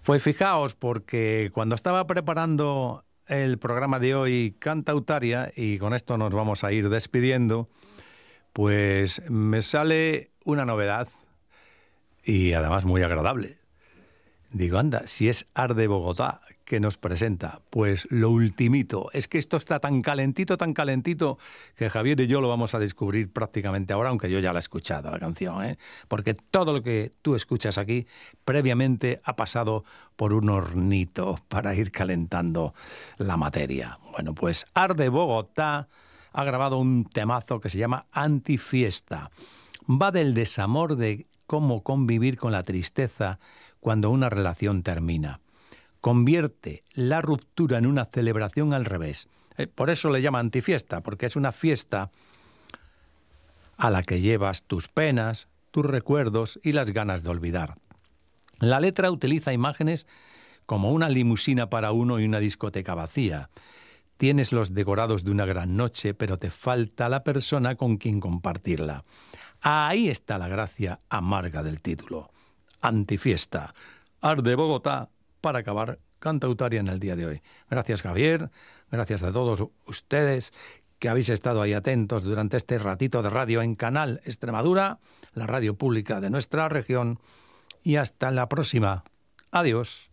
Pues fijaos, porque cuando estaba preparando el programa de hoy, Cantautaria, y con esto nos vamos a ir despidiendo, pues me sale una novedad y además muy agradable. Digo, anda, si es Arde Bogotá que nos presenta, pues lo ultimito. Es que esto está tan calentito, que Javier y yo lo vamos a descubrir prácticamente ahora, aunque yo ya la he escuchado, la canción, ¿eh? Porque todo lo que tú escuchas aquí previamente ha pasado por un hornito para ir calentando la materia. Bueno, pues Arde Bogotá ha grabado un temazo que se llama Antifiesta. Va del desamor, de cómo convivir con la tristeza cuando una relación termina. Convierte la ruptura en una celebración al revés. Por eso le llama antifiesta, porque es una fiesta a la que llevas tus penas, tus recuerdos y las ganas de olvidar. La letra utiliza imágenes como una limusina para uno y una discoteca vacía. Tienes los decorados de una gran noche, pero te falta la persona con quien compartirla. Ahí está la gracia amarga del título. Antifiesta. Arde Bogotá para acabar Cantautaria en el día de hoy. Gracias, Javier. Gracias a todos ustedes que habéis estado ahí atentos durante este ratito de radio en Canal Extremadura, la radio pública de nuestra región. Y hasta la próxima. Adiós.